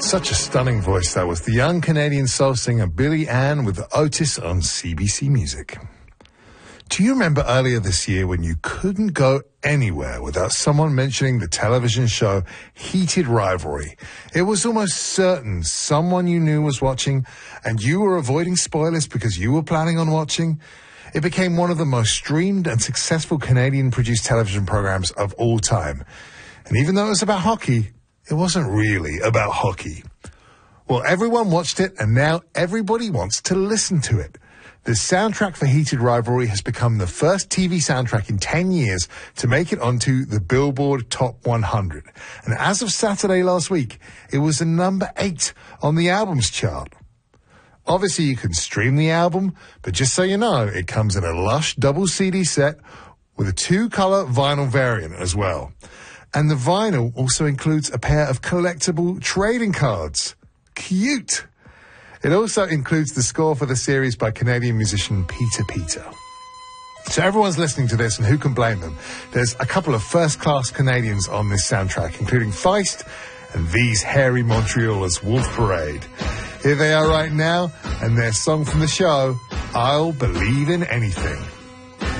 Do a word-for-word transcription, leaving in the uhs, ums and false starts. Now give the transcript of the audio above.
Such a stunning voice that was. The young Canadian soul singer Billy Ann with Otis on C B C Music. Do you remember earlier this year when you couldn't go anywhere without someone mentioning the television show Heated Rivalry? It was almost certain someone you knew was watching, and you were avoiding spoilers because you were planning on watching. It became one of the most streamed and successful Canadian-produced television programs of all time. And even though it was about hockey, it wasn't really about hockey. Well, everyone watched it, and now everybody wants to listen to it. The soundtrack for Heated Rivalry has become the first T V soundtrack in ten years to make it onto the Billboard Top one hundred. And as of Saturday last week, it was a number eight on the albums chart. Obviously, you can stream the album, but just so you know, it comes in a lush double C D set with a two-color vinyl variant as well. And the vinyl also includes a pair of collectible trading cards. Cute! It also includes the score for the series by Canadian musician Peter Peter. So everyone's listening to this, and who can blame them? There's a couple of first-class Canadians on this soundtrack, including Feist and these hairy Montrealers, Wolf Parade. Here they are right now, and their song from the show, I'll Believe in Anything.